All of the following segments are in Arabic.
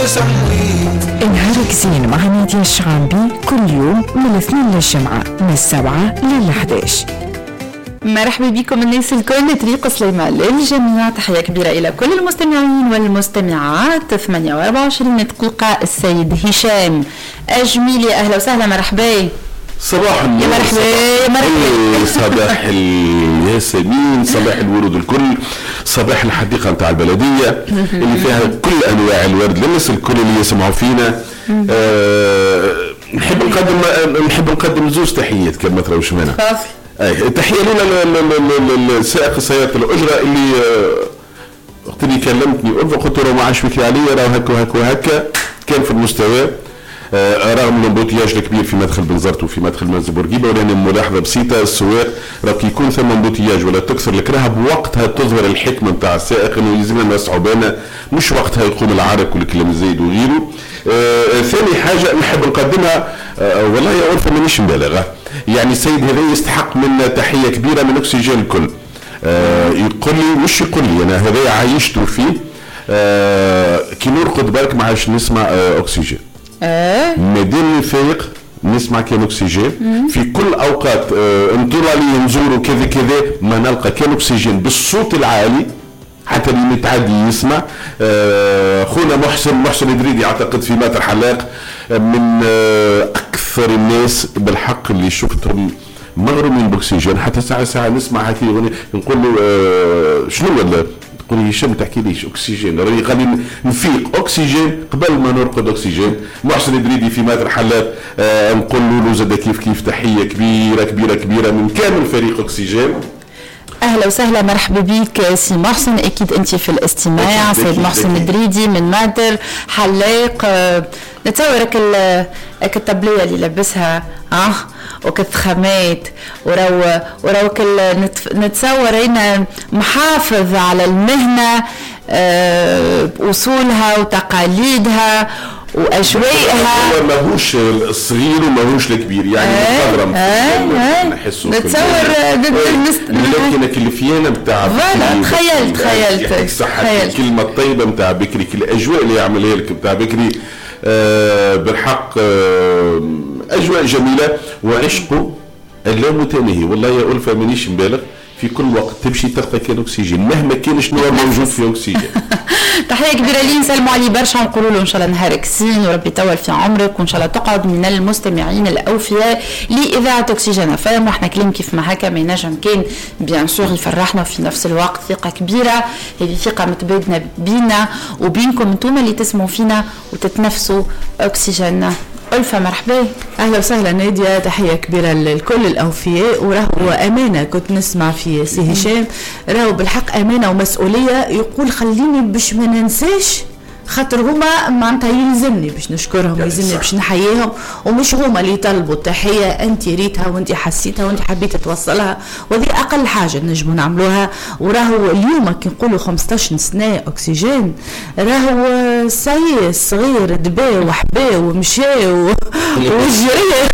نهارك زين مع نادية الشعامبي كل يوم من الاثنين للجمعة من 7 لل 11. مرحبا بكم الناس الكل. طريق سليمان للجميع، تحية كبيرة إلى كل المستمعين والمستمعات. 28 دقيقة. السيد هشام أجميلي، أهلا وسهلا، مرحبا. صباح النور، يا مرحبا يا مرحبا. صباح الياسمين، صباح الورود الكل، صباح الحديقة متاع البلدية اللي فيها كل أنواع الورد للناس الكل اللي يسمعوا فينا. نحب نقدم زوج تحيات كما تراوش معنا. تحية لنا لسائق سيارة الأجرة اللي وقت اللي كلمتني قلت له ما عادش بكي عليا، راه هكا وهكا وهكا، كان في المستوى رغم الامبوتياج الكبير في مدخل بنزرت وفي مدخل منزل بورقيبه. ولكن ملاحظه بسيطه، السواق راه كي يكون ثم امبوتياج ولا تكثر الكراهه بوقتها تظهر الحكمه نتاع السائق انه يلزمنا نسعوا بالنا، مش وقتها يقوم العرق والكلام الزايد وغيره. ثاني حاجه نحب نقدمها، والله يا عرفه مانيش مبالغه، يعني السيد هذا يستحق منا تحيه كبيره من اكسجين الكل. يقول لي، مش يقول لي انا، هذا عايشته فيه. كي نرقد بالك ما عادش نسمع اكسجين. مديني فايق نسمع كان اكسجين في كل اوقات. انطر لي نزور كذا كذا ما نلقى كان اكسجين بالصوت العالي حتى اللي متعدي يسمع. خونا محسن إدريدي اعتقد في ماتر حلاق من اكثر الناس بالحق اللي شفتهم مغرومين باكسجين. حتى ساعه نسمع هكي اغنيه نقول له شنو ولا تقول لي هشام تحكي ليش اكسجين، راني خلي نفيق اكسجين قبل ما نرقد اكسجين. محسن إدريدي في ماتر حلاق نقول له زاد كيف تحيه كبيره كبيره كبيره من كامل فريق اكسجين. اهلا وسهلا، مرحبا بك سي محسن. اكيد انت في الاستماع. سيد محسن إدريدي من ماتر حلاق. نتصورك التبليه اللي لبسها وكالثخامات وراو نتصور هنا محافظ على المهنه بأصولها وتقاليدها واجوائها. ماهوش الصغير وماهوش الكبير، يعني نحسه نتصور لكن الكلفيانه نتاع تخيلت الكلمه الطيبه نتاع بكري، الاجواء اللي يعملها لك نتاع بكري بالحق اجواء جميله وعشقه اللامتناهي. والله يا ألفة مانيش مبالغ، في كل وقت تمشي تلقى كان اكسجين مهما كان شنو موجود في اكسجين. تحيه كبيره لي، نسلموا عليه برشا، نقولوا له ان شاء الله نهارك زين وربي يطول في عمرك، وان شاء الله تقعد من المستمعين الاوفياء لاذاعه اكسجين فام. واحنا كلام كيف ما هكا ما ينجم كان بيان سور يفرحنا، وفي نفس الوقت ثقه كبيره، هذه ثقه متبادله بينا وبينكم انتم اللي تسمعوا فينا وتتنفسوا اكسجين. ألفة مرحبا. أهلا وسهلا نادية، تحية كبيرة لكل الأوفياء. وراهو أمانة كنت نسمع في سي هشام، راهو بالحق أمانة ومسؤولية. يقول خليني باش ما ننساش، خاطر هما معناتها يلزمني باش نشكرهم ويلزمني باش نحييهم، ومش هما اللي طلبوا التحيه، انت ريتها وانت حسيتها وانت حبيت توصلها، وهذه اقل حاجه نجموا نعملوها. وراهو اليوم كي نقولوا 15 سنه اكسجين، راهو سي صغير دبا وحبا ومشى وجري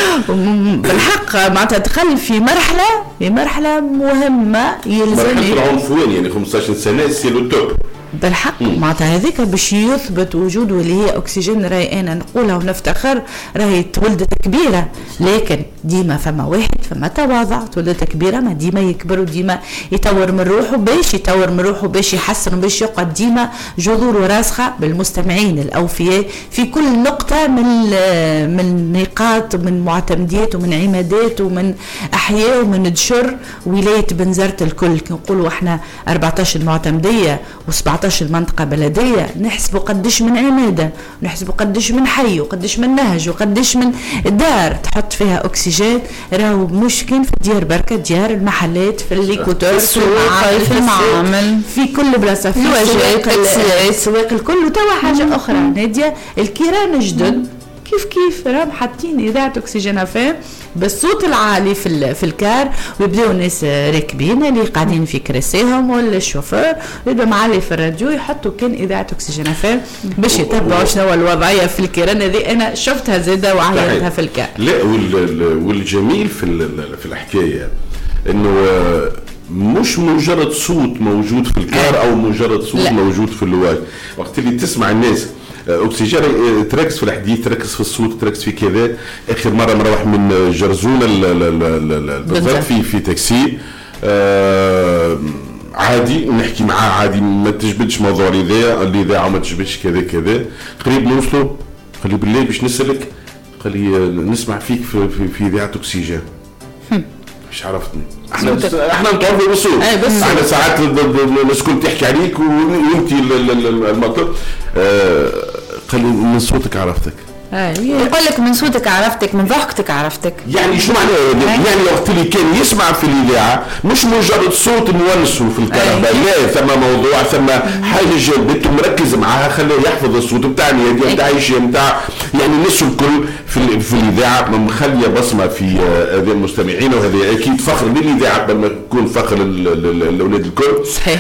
بالحق معناتها دخل في مرحله مهمه يلزمني. مرحله العنفوان، يعني 15 سنه سي لو توب بالحق. معناتها هذيك باش يثبت وجوده اللي هي اكسجين. راهي انا نقولها ونفتخر، راهي تولدت كبيره، لكن ديما فما واحد فما تواضع. تولدت كبيره ما ديما يكبر وديما يطور من روحه باش يحسن وباش يقعد ديما جذوره راسخه بالمستمعين الاوفياء في كل نقطه من نقاط، من معتمدات ومن عمادات ومن احياء ومن دشر ولايه بنزرت الكل. نقولوا احنا 14 معتمديه و17 منطقة بلدية، نحسبوا قدش من عمادة، نحسبوا قدش من حي وقدش من نهج وقدش من دار تحط فيها أكسجين. راهو مش كان في الديار بركة، ديار المحلات، في الليكوتور، في المعامل، في كل بلاصة، في السواق الكل. وتوا حاجة أخرى نادية، الكيران جدد كيف راهم حاطين إذاعة أكسجين فام بالصوت العالي في الكار، ويبداو الناس راكبين اللي قاعدين في كراسيهم ولا الشوفير يبدا معلي في الراديو يحطوا كان إذاعة أكسجين فام باش يتبعوا شنو الوضعية في الكيران. هذه أنا شفتها زاده وعينتها في الكار. لا والجميل في الحكاية إنه مش مجرد صوت موجود في الكار أو مجرد صوت موجود في اللواء. وقت اللي تسمع الناس اكسجين تركز في الحديث، تركز في الصوت، تركز في كذا. اخر مره مروح من جرزونه بالضبط في تاكسي عادي نحكي معاه عادي، ما تجبدش موضوع الاذاعه وما تجبدش كذا كذا. قريب نوصلوا قال لي بالله باش نسالك، قال لي نسمع فيك في اذاعه اكسجين. مش عرفتني احنا نطور بالصوت. احنا ساعات الناس كنت تحكي عليك وانت المطلب. قال لي من صوتك عرفتك. يقول لك من صوتك عرفتك، من ضحكتك عرفتك. يعني شو معناه؟ يعني وقت اللي كان يسمع في الاذاعه مش مجرد صوت نونسه في الكهرباء، لا ثم موضوع ثم حاجه جابته مركز معها خلاه يحفظ الصوت بتاعنا نتاع نتاع يعني الناس الكل في الاذاعه مخليه بصمه في هذه المستمعين، وهذا اكيد فخر للاذاعه قبل ما يكون فخر الاولاد الكل. صحيح.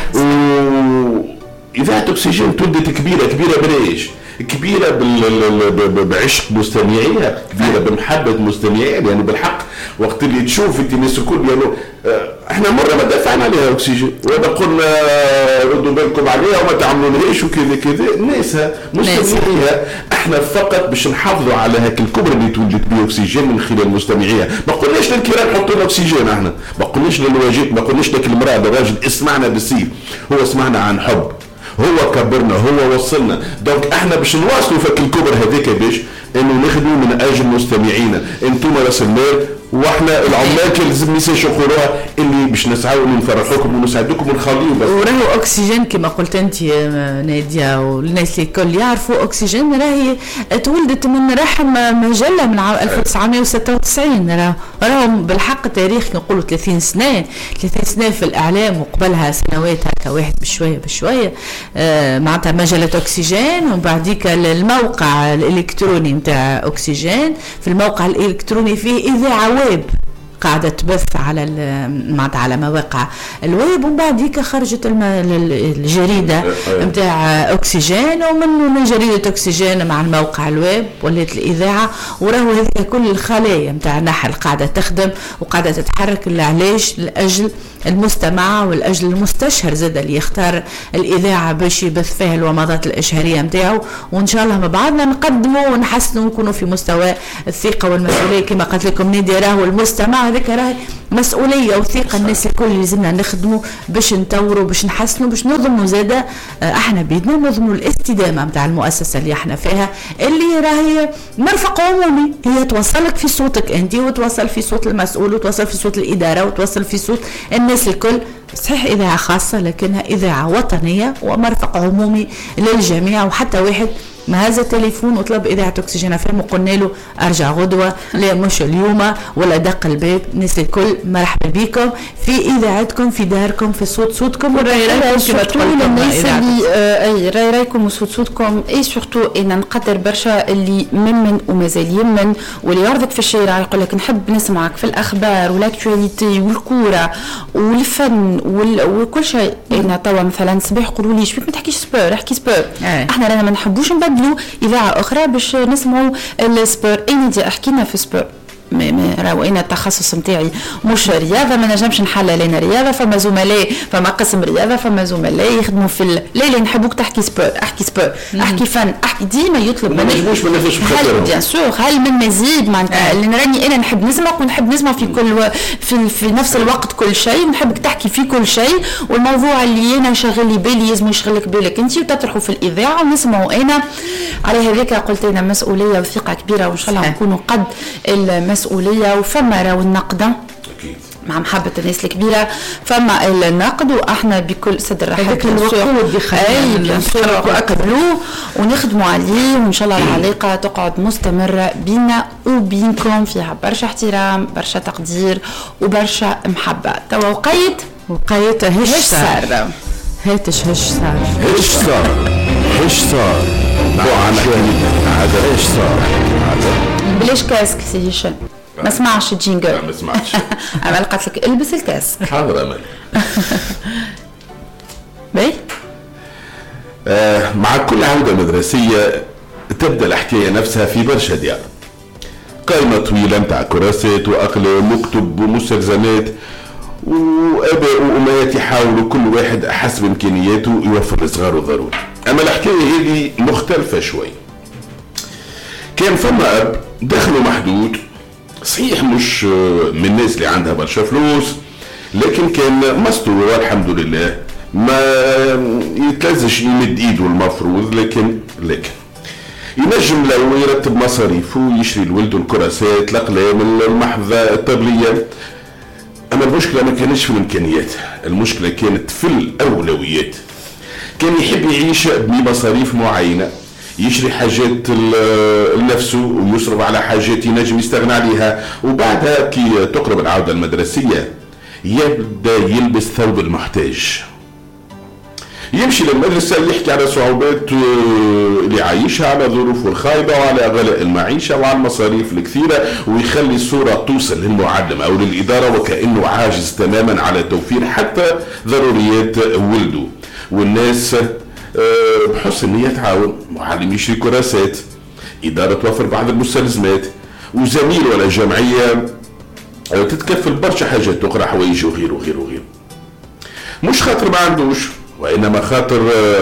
اذاعه اكسجين تولدت كبيره بريش، كبيرة بعشق مستمعيها، كبيرة بمحبة مستمعيها، يعني بالحق وقت اللي تشوف انت الناس الكل يعني احنا مرة ما دافعنا عليها اكسجين وهذا قلنا ردوا بالكم عليها وما تعملونهاش وكذا ناسها مستمعيها. احنا فقط باش نحافظوا على هاك الكبر اللي تولدت به اكسجين من خلال مستمعيها. ما قلناش للكرام حطوا لنا اكسجين، احنا ما قلناش للواجب، ما قلناش لك المرأة الراجل اسمعنا بالسيف، هو اسمعنا عن حب، هو كبرنا، هو وصلنا. دونك احنا باش نواصلوا فك الكبر هذيك باش انه نخدموا من اجل مستمعينا. انتم راس المال واحنا العمال كي لازم يشوفوها اللي باش نسعوا نفرحوكم ونساعدوكم ونخليهم. بس وراهو اكسجين كما قلت انت ناديه والناس الكل يعرفوا اكسجين راهي تولدت من رحم مجله من عام 1996. راهو بالحق تاريخ نقولوا 30 سنه في الاعلام، وقبلها سنوات هكا واحد بشويه معناتها مجله اكسجين، وبعديك الموقع الالكتروني نتاع اكسجين. في الموقع الالكتروني فيه اذاعه ويب قاعدة تبث على مواقع الويب، ومن بعد خرجت الجريدة متاع أكسجين، ومن جريدة أكسجين مع الموقع الويب ولات الإذاعة. وراهو هذه كل الخلايا متاع نحل قاعدة تخدم وقاعدة تتحرك لعلاش لأجل المستمع والأجل المستشهر زاد اللي يختار الإذاعة باش يبث فيها الومضات الإشهارية متاعه. وإن شاء الله مع بعضنا نقدموا ونحسنوا ونكونوا في مستوى الثقة والمسؤولية كما قلت لكم نادي. راهو المستمع هذيك راهي مسؤولية وثقة الناس الكل اللي لازمنا نخدموا باش نطوروا باش نحسنوا باش نضمنوا زادة. احنا بيدنا نضمنوا الاستدامة متاع المؤسسة اللي احنا فيها اللي راهي مرفق عمومي، هي توصلك في صوتك انت وتوصل في صوت المسؤول وتوصل في صوت الإدارة وتوصل في صوت الناس الكل. صحيح إذاعة خاصة لكنها إذاعة وطنية ومرفق عمومي للجميع. وحتى واحد ما هذا تليفون وطلب إذاعة أكسجين فهم وقلنا له أرجع غدوة، لا مش اليوم ولا دق الباب. الناس الكل مرحبا بكم في إذاعتكم في داركم في صوتكم ورايكم كما تقولوا الناس اللي رايكم وصوتكم. اي سورتو ان نقدر برشا اللي من ومازال يمن واللي يعرضك في الشارع يقول لك نحب نسمعك في الأخبار والاكtualité والكورة والفن وكل شيء. انا توا مثلا صباح يقولوا لي شبيك ما تحكيش سبور، احكي سبور. احنا رانا ما نحبوش نبدلوا إذاعة أخرى باش نسمعوا السبور. أين دي أحكينا في سبور راهو انا التخصص نتاعي مش رياضه، ما نجمش نحلل لنا رياضه. فما زملاء فما قسم رياضه، فما زملاء يخدموا في الليل نحبوك تحكي سبور، احكي سبور، احكي فن، احكي ديما يطلب منك. هل بيان سور هل من مزيد معناتها اللي راني انا نحب نسمعك ونحب نسمع في كل في نفس الوقت كل شيء، ونحبك تحكي في كل شيء. والموضوع اللي انا شغل لي بالي لازم يشغلك بالك انت وتطرحوا في الاذاعه ونسمعوا. انا على هذيك قلت لنا مسؤوليه وثقه كبيره وان شاء الله نكونوا قد مسؤولية. وفما راهو النقد مع محبة الناس الكبيرة، فما النقد وإحنا بكل صدر رحب الوقود بيان سور نقبلوه ونخدموا عليه، وإن شاء الله العلاقة تقعد مستمرة بينا وبينكم فيها برشا احترام برشا تقدير وبرشا محبة. توا وقيت هش صار هاتش هش صار هذا ايش صار بلاش كاسك سي هشام ما سمعش الجينجل. ما سمعتش. أمل قالت لك البس الكاسك. حاضر أمل. باهي. مع كل عودة مدرسية تبدأ الحكاية نفسها في برشا ديار. قائمة طويلة متاع كراسات وأقلام وكتب ومستلزمات، وآباء وأمهات يحاولوا كل واحد حسب إمكانياته يوفر لصغاره ضروري. اما الحكايه هذه مختلفه شوي. كان فما اب دخله محدود، صحيح مش من الناس اللي عندها برشا فلوس، لكن كان مستور الحمد لله، ما يتلزش يمد ايده المفروض، لكن ينجم لو يرتب مصاريفه ويشري لولده الكراسات، الاقلام، المحفظه الطبليه. اما المشكله ما كانتش في الامكانيات، المشكله كانت في الاولويات. كان يحب يعيش بمصاريف معينه، يشري حاجات لنفسه ويصرف على حاجات ينجم يستغنى عليها، وبعدها كي تقرب العودة المدرسية يبدأ يلبس ثوب المحتاج، يمشي للمدرسة يحكي على صعوبات اللي عايشها، على ظروفه الخايبة وعلى غلاء المعيشة وعلى المصاريف الكثيرة، ويخلي الصورة توصل للمعلم أو للإدارة وكأنه عاجز تماما على توفير حتى ضروريات ولده. والناس بحسن نية تعاون، معلم يشري كراسات، إدارة توفر بعض المستلزمات، وزميل ولا جمعية تتكفل برشا حاجات أخرى، حوايج وغيره وغيره وغيره. مش خاطر ما عندوش، وإنما خاطر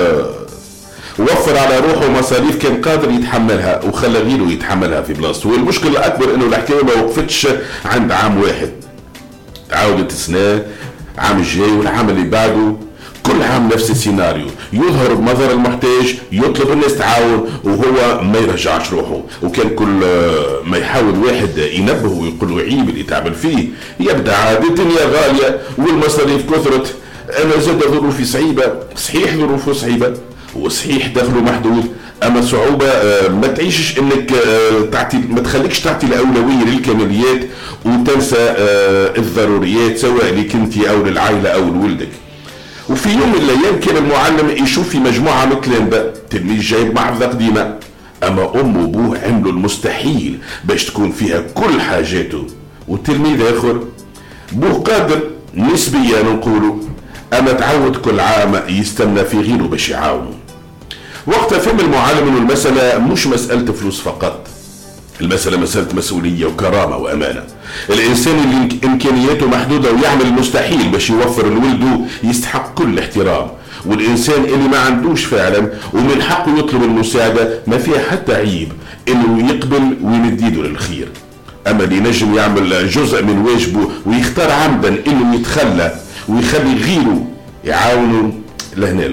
وفر على روحه مصاريف كان قادر يتحملها وخلى غيره يتحملها في بلاصته. والمشكلة الأكبر إنه الحكاية ما وقفتش عند عام واحد، تعاودت السنة، عام الجاي والعام اللي بعده، كل عام نفس السيناريو، يظهر بمظهر المحتاج، يطلب الناس تعاون وهو ما يرجعش روحه. وكان كل ما يحاول واحد ينبهه ويقول له عيب اللي تعمل فيه، يبدا عاد الدنيا غاليه والمصاريف كثرت، انا زاد ظروفي صعيبه. صحيح ظروفه صعيبه وصحيح دخله محدود، اما صعوبه ما تعيشش انك تعطي، ما تخليكش تعطي الاولويه للكماليات وتنسى الضروريات سواء لك انت او للعائله او لولدك. وفي يوم من الايام كان المعلم يشوف في مجموعه مثل ده تلميذ جايب محفظه قديمه، اما امه وابوه عملوا المستحيل باش تكون فيها كل حاجاته، والتلميذ اخر بوه قادر نسبيا نقولوا، اما تعود كل عام يستنى في غيره باش يعاونه. وقتها فهم المعلم انه المساله مش مساله فلوس فقط، المسألة مسألة مسؤولية وكرامة وأمانة. الإنسان اللي إمكانياته محدودة ويعمل المستحيل باش يوفر لولده يستحق كل الاحترام، والإنسان اللي ما عندوش فعلا ومن حقه يطلب المساعدة ما فيها حتى عيب إنه يقبل ويمد يده للخير. أما اللي نجم يعمل جزء من واجبه ويختار عمدا إنه يتخلى ويخلي غيره يعاونه، لهنا